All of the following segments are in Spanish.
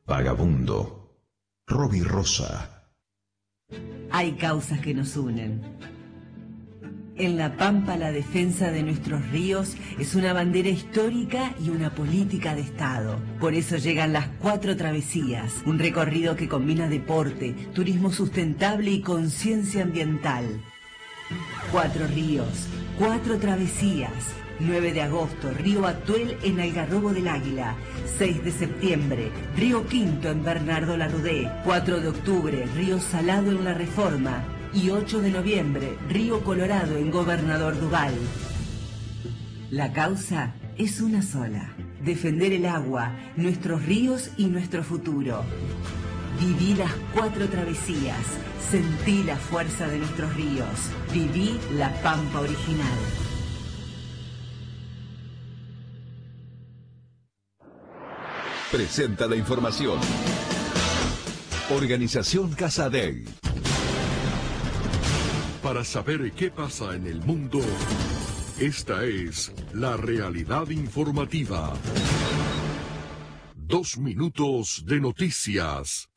Vagabundo, Robbie Rosa. Hay causas que nos unen. En La Pampa, la defensa de nuestros ríos es una bandera histórica y una política de Estado. Por eso llegan las 4 travesías, un recorrido que combina deporte, turismo sustentable y conciencia ambiental. 4 ríos, 4 travesías. 9 de agosto, Río Atuel en Algarrobo del Águila. 6 de septiembre, Río Quinto en Bernardo Larroudé. 4 de octubre, Río Salado en La Reforma. Y 8 de noviembre, Río Colorado en Gobernador Duval. La causa es una sola: defender el agua, nuestros ríos y nuestro futuro. Viví las 4 travesías, sentí la fuerza de nuestros ríos, viví la Pampa original. Presenta la información. Organización Casadei. Para saber qué pasa en el mundo, esta es la realidad informativa. 2 minutos de noticias.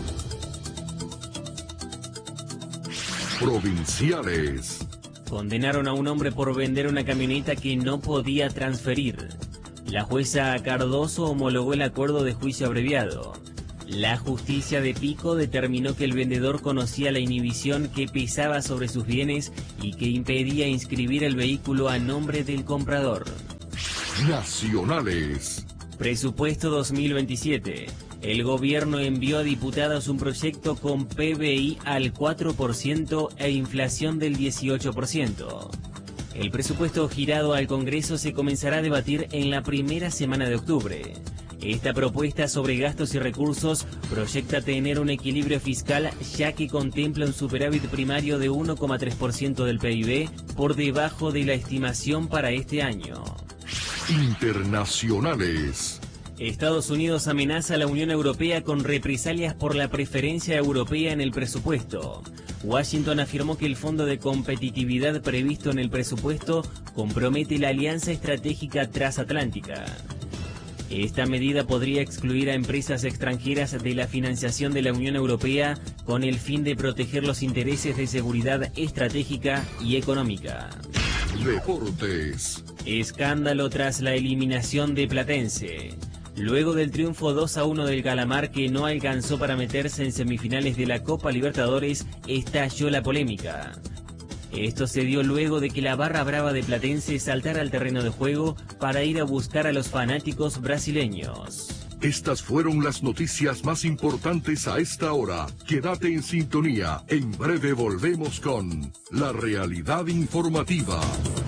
Provinciales. Condenaron a un hombre por vender una camioneta que no podía transferir. La jueza Cardoso homologó el acuerdo de juicio abreviado. La justicia de Pico determinó que el vendedor conocía la inhibición que pesaba sobre sus bienes y que impedía inscribir el vehículo a nombre del comprador. Nacionales. Presupuesto 2027. El gobierno envió a diputados un proyecto con PBI al 4% e inflación del 18%. El presupuesto girado al Congreso se comenzará a debatir en la primera semana de octubre. Esta propuesta sobre gastos y recursos proyecta tener un equilibrio fiscal, ya que contempla un superávit primario de 1,3% del PIB, por debajo de la estimación para este año. Internacionales. Estados Unidos amenaza a la Unión Europea con represalias por la preferencia europea en el presupuesto. Washington afirmó que el Fondo de Competitividad previsto en el presupuesto compromete la alianza estratégica transatlántica. Esta medida podría excluir a empresas extranjeras de la financiación de la Unión Europea con el fin de proteger los intereses de seguridad estratégica y económica. Deportes. Escándalo tras la eliminación de Platense. Luego del triunfo 2-1 del Calamar, que no alcanzó para meterse en semifinales de la Copa Libertadores, estalló la polémica. Esto se dio luego de que la barra brava de Platense saltara al terreno de juego para ir a buscar a los fanáticos brasileños. Estas fueron las noticias más importantes a esta hora. Quédate en sintonía. En breve volvemos con la realidad informativa.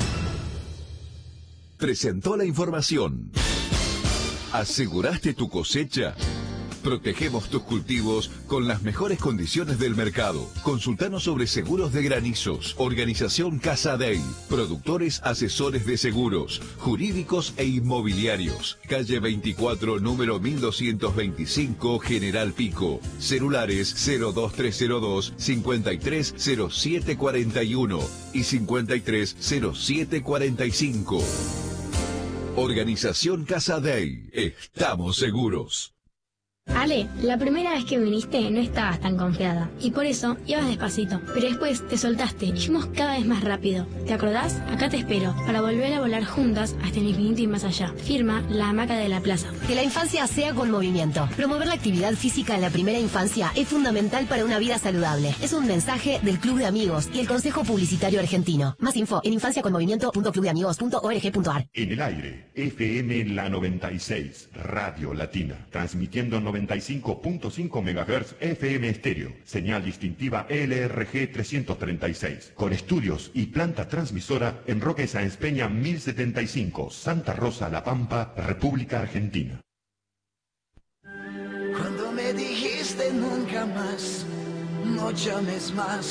Presentó la información. ¿Aseguraste tu cosecha? Protegemos tus cultivos con las mejores condiciones del mercado. Consultanos sobre seguros de granizos. Organización Casadei. Productores asesores de seguros, jurídicos e inmobiliarios. Calle 24, número 1225, General Pico. Celulares 02302 530741 y 530745. Organización Casadei. Estamos seguros. Ale, la primera vez que viniste no estabas tan confiada y por eso ibas despacito, pero después te soltaste y fuimos cada vez más rápido. ¿Te acordás? Acá te espero para volver a volar juntas hasta el infinito y más allá. Firma La Hamaca de la Plaza. Que la infancia sea con movimiento. Promover la actividad física en la primera infancia es fundamental para una vida saludable. Es un mensaje del Club de Amigos y el Consejo Publicitario Argentino. Más info en infanciaconmovimiento.clubdeamigos.org.ar. En el aire, FM La 96, Radio Latina, transmitiendo 95.5 MHz FM estéreo, señal distintiva LRG 336, con estudios y planta transmisora en Roque Sáenz Peña 1075, Santa Rosa, La Pampa, República Argentina. Cuando me dijiste nunca más, no llames más,